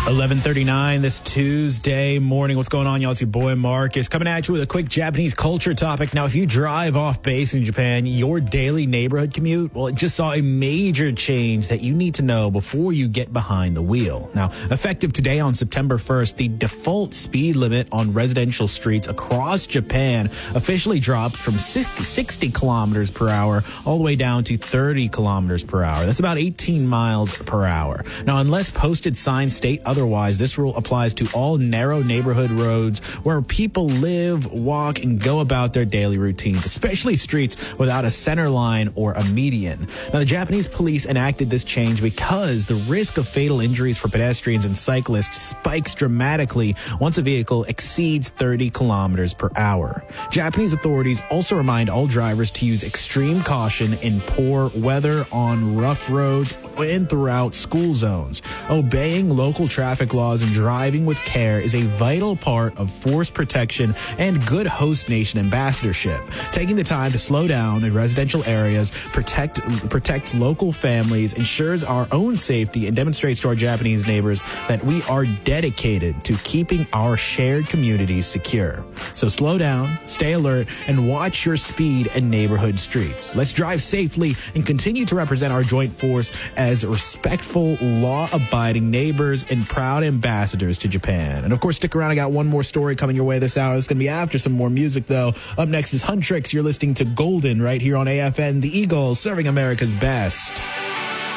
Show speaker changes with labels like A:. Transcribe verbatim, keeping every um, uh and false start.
A: eleven thirty-nine this Tuesday morning. What's going on, y'all? It's your boy Marcus coming at you with a quick Japanese culture topic. Now, if you drive off base in Japan, your daily neighborhood commute, well, it just saw a major change that you need to know before you get behind the wheel. Now, effective today on September first, the default speed limit on residential streets across Japan officially dropped from sixty kilometers per hour all the way down to thirty kilometers per hour. That's about eighteen miles per hour. Now, unless posted signs state otherwise, this rule applies to all narrow neighborhood roads where people live, walk, and go about their daily routines, especially streets without a center line or a median. Now, the Japanese police enacted this change because the risk of fatal injuries for pedestrians and cyclists spikes dramatically once a vehicle exceeds thirty kilometers per hour. Japanese authorities also remind all drivers to use extreme caution in poor weather, on rough roads, and throughout school zones. Obeying local traffic laws and driving with care is a vital part of force protection and good host nation ambassadorship. Taking the time to slow down in residential areas protect protects local families, ensures our own safety, and demonstrates to our Japanese neighbors that we are dedicated to keeping our shared communities secure. So slow down, stay alert, and watch your speed and neighborhood streets. Let's drive safely and continue to represent our joint force as respectful, law-abiding neighbors and proud ambassadors to Japan. And of course, stick around. I got one more story coming your way this hour. It's going to be after some more music, though. Up next is Huntrix. You're listening to Golden right here on A F N, the Eagle, serving America's best.